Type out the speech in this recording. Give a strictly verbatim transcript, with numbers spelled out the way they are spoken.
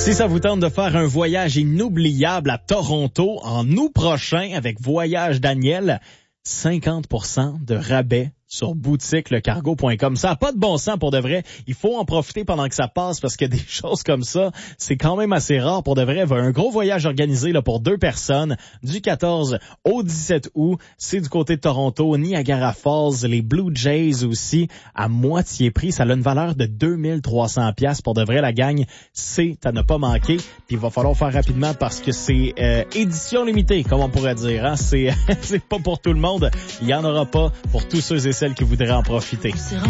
Si ça vous tente de faire un voyage inoubliable à Toronto en août prochain avec Voyage Daniel, cinquante pour cent de rabais sur boutique le cargo point com. Ça n'a pas de bon sens pour de vrai. Il faut en profiter pendant que ça passe parce que des choses comme ça, c'est quand même assez rare pour de vrai. Un gros voyage organisé là pour deux personnes du quatorze au dix-sept août. C'est du côté de Toronto, Niagara Falls, les Blue Jays aussi à moitié prix. Ça a une valeur de deux mille trois cents dollars pour de vrai. La gang, c'est à ne pas manquer. Puis il va falloir faire rapidement parce que c'est euh, édition limitée, comme on pourrait dire. Hein? C'est, c'est pas pour tout le monde. Il y en aura pas pour tous ceux et celles qui voudraient en profiter.